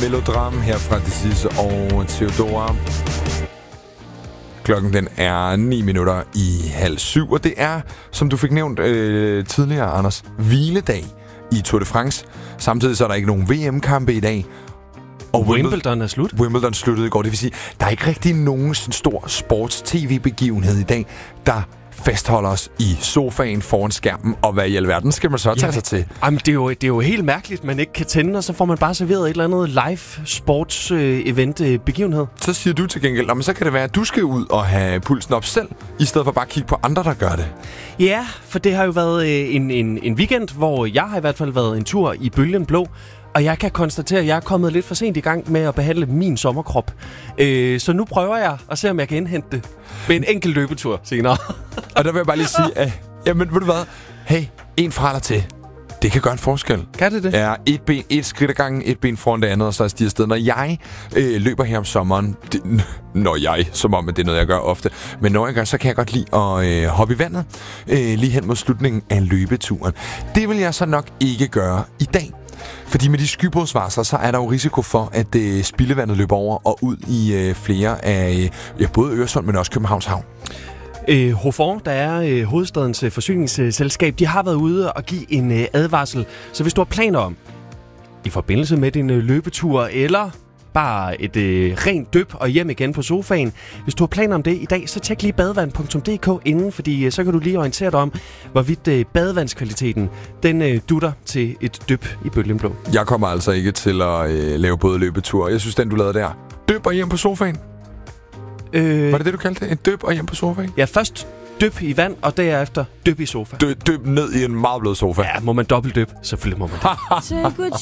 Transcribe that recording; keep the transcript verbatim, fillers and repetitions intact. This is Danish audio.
Melodram her fra Decis og Theodora. Klokken den er ni minutter i halv syv, og det er, som du fik nævnt øh, tidligere, Anders, hviledag i Tour de France. Samtidig så er der ikke nogen V M-kampe i dag. Og Wimbledon er slut. Wimbledon sluttede i går. Det vil sige, der er ikke rigtig nogen sådan stor sports-tv-begivenhed i dag, der fastholder os i sofaen foran skærmen. Og hvad i alverden skal man så tage ja, sig til? Jamen, det er, jo, det er jo helt mærkeligt, at man ikke kan tænde, og så får man bare serveret et eller andet live sports-event-begivenhed. Så siger du til gengæld, men så kan det være, at du skal ud og have pulsen op selv, i stedet for bare at kigge på andre, der gør det. Ja, for det har jo været en, en, en weekend, hvor jeg har i hvert fald været en tur i Bølgen Blå. Og jeg kan konstatere, at jeg er kommet lidt for sent i gang med at behandle min sommerkrop. Øh, så nu prøver jeg at se, om jeg kan indhente det med en enkelt løbetur senere. Og der vil jeg bare lige sige, at jamen, ved du hvad? Hey, en fra eller til. Det kan gøre en forskel. Kan det det? Ja, et ben, et skridt ad gangen, et ben foran det andet, og så er stiger afsted. Når jeg øh, løber her om sommeren, det, når jeg, som om at det er noget, jeg gør ofte, men når jeg gør, så kan jeg godt lide at øh, hoppe i vandet, øh, lige hen mod slutningen af løbeturen. Det vil jeg så nok ikke gøre i dag. Fordi med de skybrudsvarsler, så er der jo risiko for, at øh, spildevandet løber over og ud i øh, flere af øh, både Øresund, men også Københavns Havn. Øh, Hofor, der er øh, hovedstadens øh, forsyningsselskab, de har været ude og give en øh, advarsel. Så hvis du har planer om, i forbindelse med din øh, løbetur, eller bare et øh, rent dyp og hjem igen på sofaen. Hvis du har planer om det i dag, så tjek lige badevand punktum d k inden, fordi øh, så kan du lige orientere dig om, hvorvidt øh, badevandskvaliteten den øh, dutter til et dyp i Bølgen Blå. Jeg kommer altså ikke til at øh, lave både løbetur. Jeg synes, den du lavede der, dyp og hjem på sofaen. Øh, Var det det, du kaldte det? En dyp og hjem på sofaen? Ja, først dyp i vand, og derefter dyp i sofa. Dyp, dyp ned i en meget blød sofa. Ja, må man dobbelt dyp? Selvfølgelig må man det.